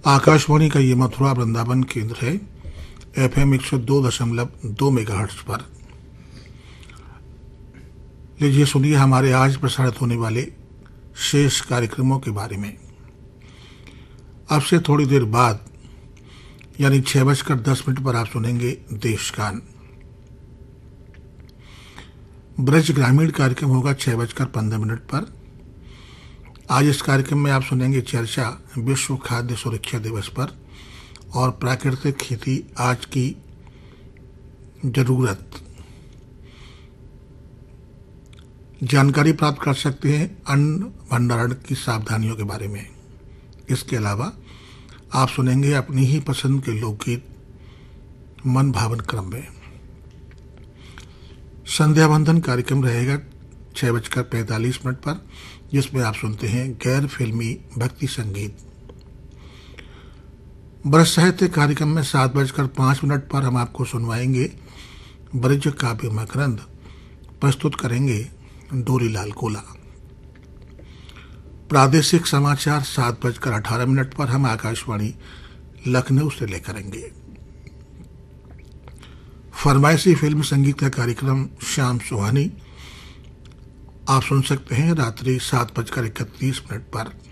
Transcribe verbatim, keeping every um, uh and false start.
आकाशवाणी का ये मथुरा वृंदावन केंद्र है। एफ एम एक सौ दो दशमलव दो मेगाहर्ट्ज पर। लीजिए सुनिए हमारे आज प्रसारित होने वाले शेष कार्यक्रमों के बारे में। अब से थोड़ी देर बाद यानी छह बजकर दस मिनट पर आप सुनेंगे देशगान। ब्रज ग्रामीण कार्यक्रम होगा छह बजकर पंद्रह मिनट पर। आज इस कार्यक्रम में आप सुनेंगे चर्चा विश्व खाद्य सुरक्षा दिवस पर और प्राकृतिक खेती आज की जरूरत। जानकारी प्राप्त कर सकते हैं अन्न भंडारण की सावधानियों के बारे में। इसके अलावा आप सुनेंगे अपनी ही पसंद के लोकगीत मन भावन क्रम में। संध्या बंधन कार्यक्रम रहेगा छह बजकर पैंतालीस मिनट पर, जिसमें आप सुनते हैं गैर फिल्मी भक्ति संगीत। ब्रज साहित्य कार्यक्रम में सात बजकर पाँच मिनट पर हम आपको सुनवाएंगे ब्रज काव्य मकरंद। प्रस्तुत करेंगे डोरीलाल कोला। प्रादेशिक समाचार सात बजकर अठारह मिनट पर हम आकाशवाणी लखनऊ से लेकर आएंगे। फरमाइशी फिल्म संगीत का कार्यक्रम शाम सुहानी आप सुन सकते हैं रात्रि सात बजकर इकतीस मिनट पर।